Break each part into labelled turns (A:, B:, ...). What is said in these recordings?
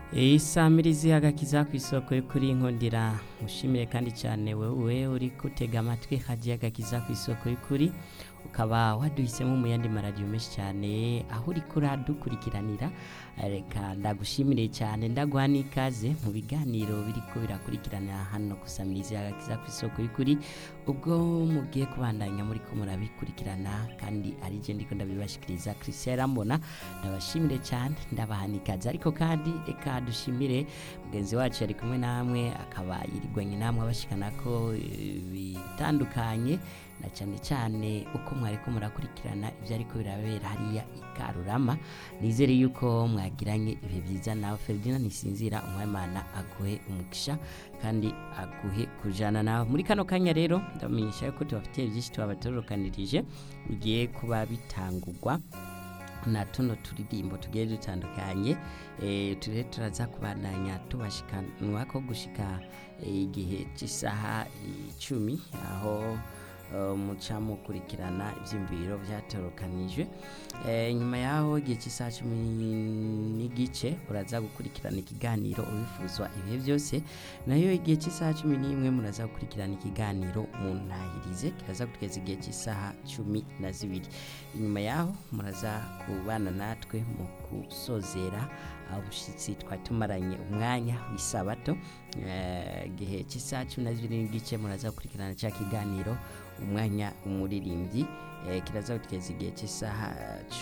A: Isamirizi agakiza ku isoko y'ukuri nkundira mushimire kandi cyane wewe uri kutega amatwi hagiye agakiza ku isoko y'ukuri ukaba waduhisemo mu yandi maradiyo menshi cyane aho uri kuradukurikiranira. Reka ndagushimire cyane ndaguha n'ikaze mu biganiro biriko birakurikirana hano kusamirizi agakiza ku isoko y'ukuri, ubwo mugiye kubandanya muri ko murabikurikirana kandi ari je ndiko ndabibashikiriza Christian Rambona. Ndabashimire cyane ndabaha n'ikaze, ariko kandi reka dushimire mugenzi wacu ari kumwe namwe akaba yirigwanye namwe abashikana ko bitandukanye na cyane cyane uko mwariko murakurikirana ibyo ariko birabera hariya ikarurama. Nizere yuko mwagiranye ibihe byiza nawe Ferdinand Nisinzira umwimana aguhe umugisha kandi aguhe kujana nawe muri kano kanya. Rero ndamenyesha yuko tubafitiye byinshi tubabatorokanirije ugiye kuba bitangurwa na tuno turirimbo tugiye dutandukanye. Ture turaza kubandanya tubashikanwa ko gushika igihe cy'isaha 10 aho muca mukurikirana ivyimviro vyatorokanijwe. Nyuma yaho igihe cy'isaha 10 n'igice uraza gukurikirana ikiganiro ubifuzwa ibihe byose, nayo igihe cy'isaha 11 muraza gukurikirana ikiganiro muntahirize kiraza kutugeza igihe cy'isaha 12. Inyuma yaho muraza kubana natwe mu kusozera ubushitsi twatumaranye umwanya w'isabato. Igihe cy'isaha 12 n'igice muraza gukurikirana cya kiganiro umwanya umuririmbyi kiraza kutugeza igihe cy'isaha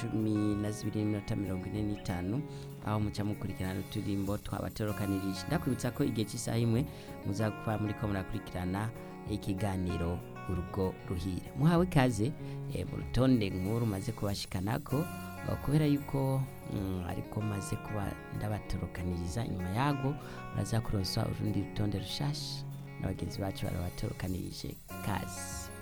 A: 12:45 aho muca mukurikirana uturimbo twabatorokanirije. Ndakwibutsa ko igihe cy'isaha 1 muza kuba muri ko murakurikirana ikiganiro urugo ruhire. Muhawe ikaze mu rutonde nkuru maze kubashikanako kubera yuko ariko maze kuba ndabatorokaniriza. Nyuma yago muraza kuronswa urundi rutonde rushasha n'abagenzi bacu barabatorokanirije. Kazi